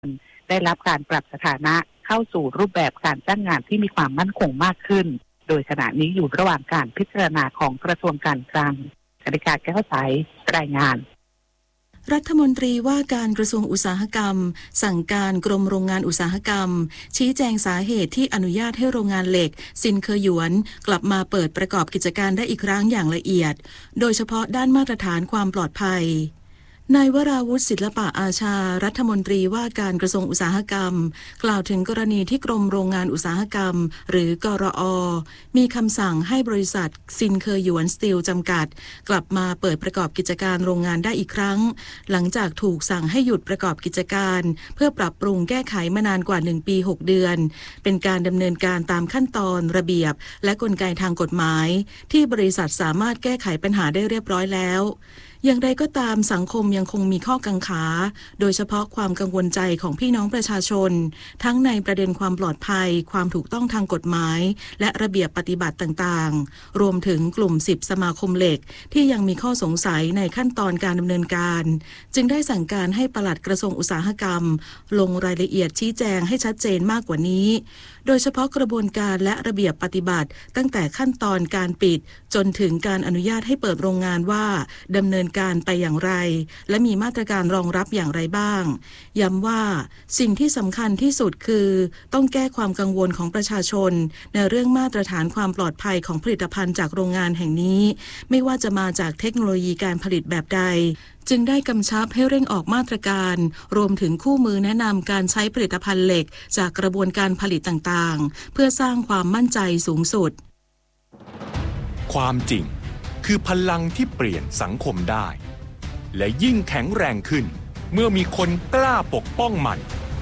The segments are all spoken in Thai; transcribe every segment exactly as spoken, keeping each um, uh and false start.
ได้รับการปรับสถานะเข้าสู่รูปแบบการจ้างงานที่มีความมั่นคงมากขึ้นโดยขณะนี้อยู่ระหว่างการพิจารณาของกระทรวงการคลังกนิการแก้วใสรายงานรัฐมนตรีว่าการกระทรวงอุตสาหกรรมสั่งการกรมโรงงานอุตสาหกรรมชี้แจงสาเหตุที่อนุญาตให้โรงงานเหล็กซินเคอหยวนกลับมาเปิดประกอบกิจการได้อีกครั้งอย่างละเอียดโดยเฉพาะด้านมาตรฐานความปลอดภัยนายวราวุฒิศิลปะอาชารัฐมนตรีว่าการกระทรวงอุตสาหกรรมกล่าวถึงกรณีที่กรมโรงงานอุตสาหกรรมหรือกรอ.มีคำสั่งให้บริษัทซินเคอหยวนสตีลจำกัดกลับมาเปิดประกอบกิจการโรงงานได้อีกครั้งหลังจากถูกสั่งให้หยุดประกอบกิจการเพื่อปรับปรุงแก้ไขมานานกว่าหนึ่งปีหกเดือนเป็นการดำเนินการตามขั้นตอนระเบียบและกลไกทางกฎหมายที่บริษัทสามารถแก้ไขปัญหาได้เรียบร้อยแล้วอย่างไรก็ตามสังคมยังคงมีข้อกังขาโดยเฉพาะความกังวลใจของพี่น้องประชาชนทั้งในประเด็นความปลอดภัยความถูกต้องทางกฎหมายและระเบียบปฏิบัติต่างๆรวมถึงกลุ่มสิบสมาคมเหล็กที่ยังมีข้อสงสัยในขั้นตอนการดำเนินการจึงได้สั่งการให้ปลัดกระทรวงอุตสาหกรรมลงรายละเอียดชี้แจงให้ชัดเจนมากกว่านี้โดยเฉพาะกระบวนการและระเบียบปฏิบัติตั้งแต่ขั้นตอนการปิดจนถึงการอนุญาตให้เปิดโรงงานว่าดำเนินการไปอย่างไรและมีมาตรการรองรับอย่างไรบ้างย้ำว่าสิ่งที่สำคัญที่สุดคือต้องแก้ความกังวลของประชาชนในเรื่องมาตรฐานความปลอดภัยของผลิตภัณฑ์จากโรงงานแห่งนี้ไม่ว่าจะมาจากเทคโนโลยีการผลิตแบบใดจึงได้กำชับให้เร่งออกมาตรการรวมถึงคู่มือแนะนำการใช้ผลิตภัณฑ์เหล็กจากกระบวนการผลิตต่างๆเพื่อสร้างความมั่นใจสูงสุดความจริงคือพลังที่เปลี่ยนสังคมได้และยิ่งแข็งแรงขึ้นเมื่อมีคนกล้าปกป้องมัน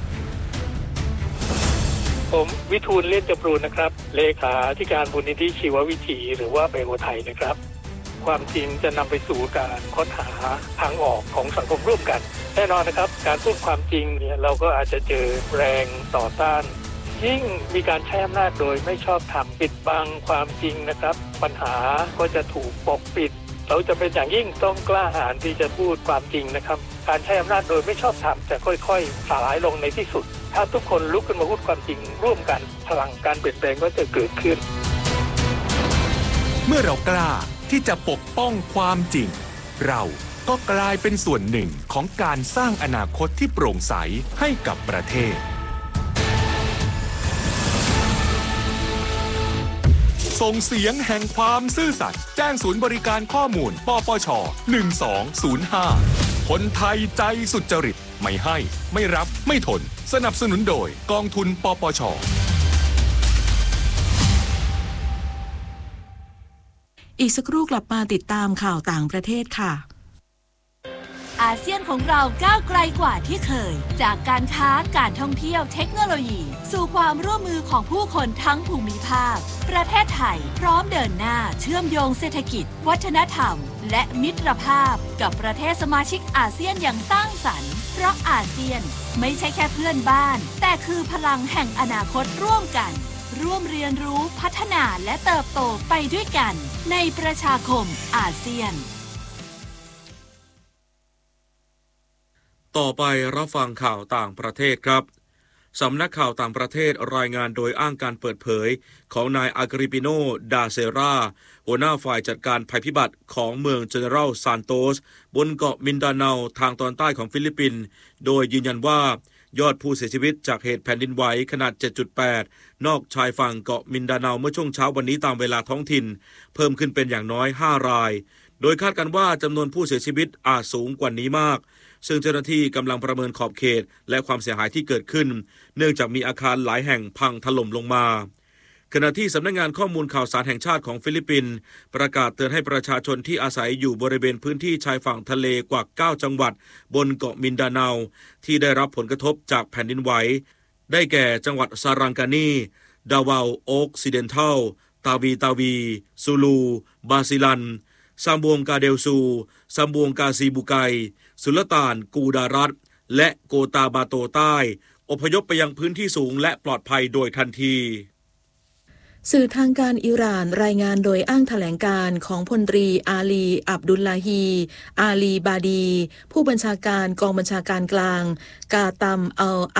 ผมวิทูลเลี่ยนจำรูนนะครับเลขาธิการมูลนิธิชีววิถีหรือว่าไบโอไทยนะครับความจริงจะนำไปสู่การค้นหาทางออกของสังคมร่วมกันแน่นอนนะครับการพูดความจริงเนี่ยเราก็อาจจะเจอแรงต่อต้านยิ่งมีการใช้อำนาจโดยไม่ชอบธรรมปิดบังความจริงนะครับปัญหาก็จะถูกปกปิดเราจะเป็นอย่างยิ่งต้องกล้าหาญที่จะพูดความจริงนะครับการใช้อำนาจโดยไม่ชอบธรรมจะค่อยๆสลายลงในที่สุดถ้าทุกคนลุกขึ้นมาพูดความจริงร่วมกันพลังการเปลี่ยนแปลงก็จะเกิดขึ้นเมื่อเรากล้าที่จะปกป้องความจริงเราก็กลายเป็นส่วนหนึ่งของการสร้างอนาคตที่โปร่งใสให้กับประเทศส่งเสียงแห่งความซื่อสัตย์แจ้งศูนย์บริการข้อมูลปปชหนึ่งสองศูนย์ห้าคนไทยใจสุจริตไม่ให้ไม่รับไม่ทนสนับสนุนโดยกองทุนปปชอีกสักครู่กลับมาติดตามข่าวต่างประเทศค่ะอาเซียนของเราก้าวไกลกว่าที่เคยจากการค้าการท่องเที่ยวเทคโนโลยีสู่ความร่วมมือของผู้คนทั้งภูมิภาคประเทศไทยพร้อมเดินหน้าเชื่อมโยงเศรษฐกิจวัฒนธรรมและมิตรภาพกับประเทศสมาชิกอาเซียนอย่างสร้างสรรค์เพราะอาเซียนไม่ใช่แค่เพื่อนบ้านแต่คือพลังแห่งอนาคตร่วมกันร่วมเรียนรู้พัฒนาและเติบโตไปด้วยกันในประชาคมอาเซียนต่อไปรับฟังข่าวต่างประเทศครับสำนักข่าวต่างประเทศรายงานโดยอ้างการเปิดเผยของนายอากริปิโน ดาเซราหัวหน้าฝ่ายจัดการภัยพิบัติของเมืองเจเนอรัลซานโตสบนเกาะมินดาเนาทางตอนใต้ของฟิลิปปินส์โดยยืนยันว่ายอดผู้เสียชีวิตจากเหตุแผ่นดินไหวขนาด เจ็ดจุดแปด นอกชายฝั่งเกาะมินดาเนาเมื่อช่วงเช้าวันนี้ตามเวลาท้องถิ่นเพิ่มขึ้นเป็นอย่างน้อยห้ารายโดยคาดกันว่าจำนวนผู้เสียชีวิตอาจสูงกว่านี้มากซึ่งเจ้าหน้าที่กำลังประเมินขอบเขตและความเสียหายที่เกิดขึ้นเนื่องจากมีอาคารหลายแห่งพังถล่มลงมาขณะที่สำนักงานข้อมูลข่าวสารแห่งชาติของฟิลิปปินส์ประกาศเตือนให้ประชาชนที่อาศัยอยู่บริเวณพื้นที่ชายฝั่งทะเลกว่าเก้าจังหวัดบนเกาะมินดาเนาที่ได้รับผลกระทบจากแผ่นดินไหวได้แก่จังหวัดซารังกานีดาวาโอกซิเดนทัลตาวีตาวีซูลูบาซิลันซัมบวงกาเดลซูซัมบวงกาซีบุไกสุลต่านกูดารัตและโกตาบาโตใต้อพยพไปยังพื้นที่สูงและปลอดภัยโดยทันทีสื่อทางการอิหร่านรายงานโดยอ้างแถลงการของพลตรีอาลีอับดุลลาฮีอาลีบาดีผู้บัญชาการกองบัญชาการกลางกาตัมอัล